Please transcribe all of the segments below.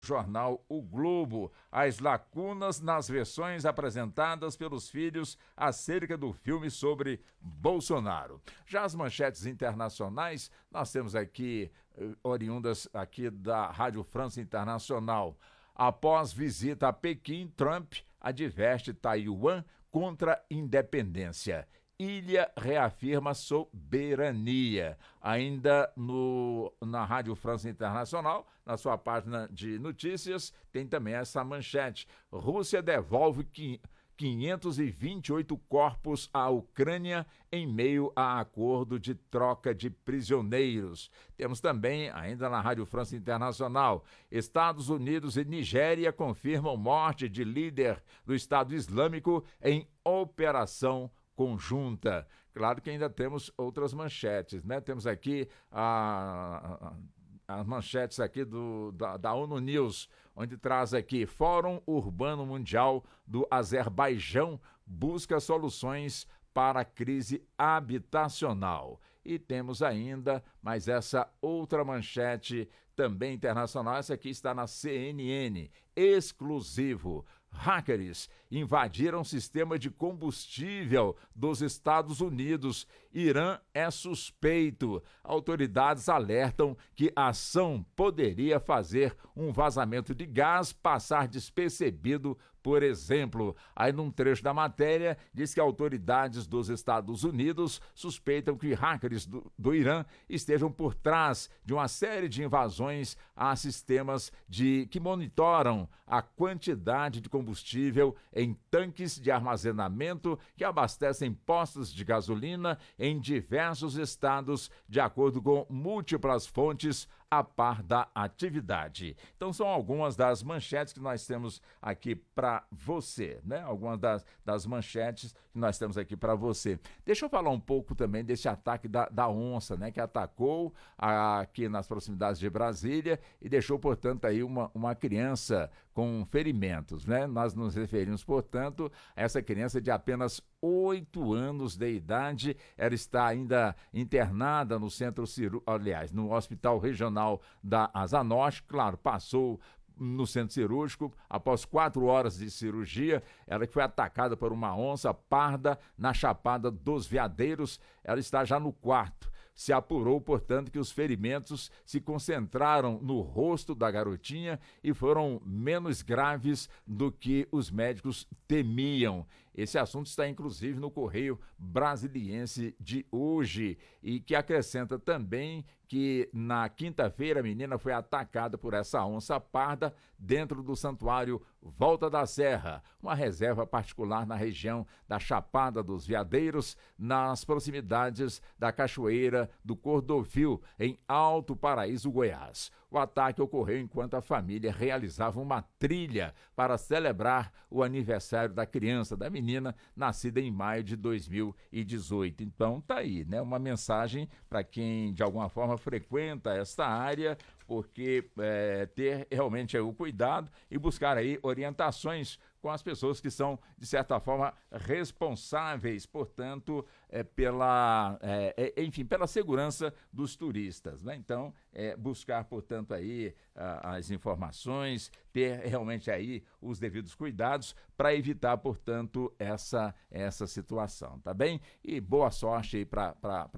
jornal O Globo, as lacunas nas versões apresentadas pelos filhos acerca do filme sobre Bolsonaro. Já as manchetes internacionais, nós temos aqui, oriundas aqui da Rádio França Internacional. Após visita a Pequim, Trump adverte Taiwan contra independência. Ilha reafirma soberania. Ainda na Rádio França Internacional, na sua página de notícias, tem também essa manchete. Rússia devolve 528 corpos à Ucrânia em meio a acordo de troca de prisioneiros. Temos também, ainda na Rádio França Internacional, Estados Unidos e Nigéria confirmam morte de líder do Estado Islâmico em operação conjunta. Claro que ainda temos outras manchetes, né? Temos aqui as manchetes aqui da ONU News, onde traz aqui: Fórum Urbano Mundial do Azerbaijão busca soluções para a crise habitacional. E temos ainda mais essa outra manchete também internacional, essa aqui está na CNN, exclusivo. Hackers invadiram sistema de combustível dos Estados Unidos. Irã é suspeito. Autoridades alertam que a ação poderia fazer um vazamento de gás passar despercebido, por exemplo. Aí, num trecho da matéria, diz que autoridades dos Estados Unidos suspeitam que hackers do Irã estejam por trás de uma série de invasões a sistemas que monitoram a quantidade de combustível em tanques de armazenamento que abastecem postos de gasolina em diversos estados, de acordo com múltiplas fontes a par da atividade. Então são algumas das manchetes que nós temos aqui para você, né? Algumas das manchetes que nós temos aqui para você. Deixa eu falar um pouco também desse ataque da onça, né? Que atacou aqui nas proximidades de Brasília e deixou, portanto, aí uma criança com ferimentos, né? Nós nos referimos, portanto, a essa criança de apenas 8 anos de idade. Ela está ainda internada no no Hospital Regional da Asa Norte. Claro, passou no centro cirúrgico. Após 4 horas de cirurgia, ela que foi atacada por uma onça parda na Chapada dos Veadeiros. Ela está já no quarto. Se apurou, portanto, que os ferimentos se concentraram no rosto da garotinha e foram menos graves do que os médicos temiam. Esse assunto está, inclusive, no Correio Brasiliense de hoje, e que acrescenta também que na quinta-feira a menina foi atacada por essa onça parda dentro do Santuário Volta da Serra, uma reserva particular na região da Chapada dos Veadeiros, nas proximidades da Cachoeira do Cordovil, em Alto Paraíso, Goiás. O ataque ocorreu enquanto a família realizava uma trilha para celebrar o aniversário da criança, da menina, nascida em maio de 2018. Então tá aí, né? Uma mensagem para quem de alguma forma frequenta esta área, porque ter realmente o cuidado e buscar aí orientações com as pessoas que são, de certa forma, responsáveis, portanto, pela segurança dos turistas, né? Então, buscar, portanto, aí as informações, ter realmente aí os devidos cuidados para evitar, portanto, essa situação, tá bem? E boa sorte aí para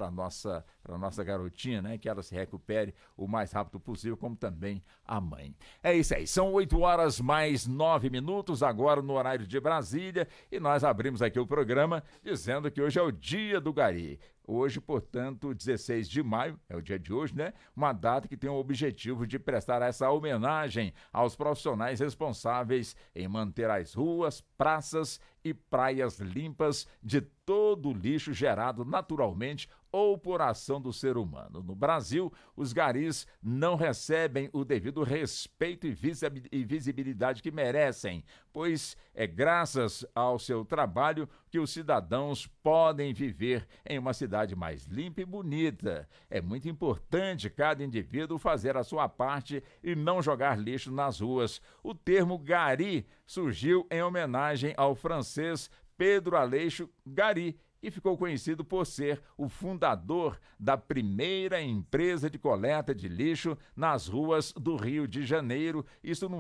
nossa garotinha, né? Que ela se recupere o mais rápido possível, como também a mãe. É isso aí, são 8 horas mais 9 minutos, agora no horário de Brasília, e nós abrimos aqui o programa dizendo que hoje é o Dia do Gari. Hoje, portanto, 16 de maio, é o dia de hoje, né? Uma data que tem o objetivo de prestar essa homenagem aos profissionais responsáveis em manter as ruas, praças e praias limpas de todo o lixo gerado naturalmente ou por ação do ser humano. No Brasil, os garis não recebem o devido respeito e visibilidade que merecem, pois é graças ao seu trabalho que os cidadãos podem viver em uma cidade mais limpa e bonita. É muito importante cada indivíduo fazer a sua parte e não jogar lixo nas ruas. O termo gari surgiu em homenagem ao francês Pedro Aleixo Gary, e ficou conhecido por ser o fundador da primeira empresa de coleta de lixo nas ruas do Rio de Janeiro, isso no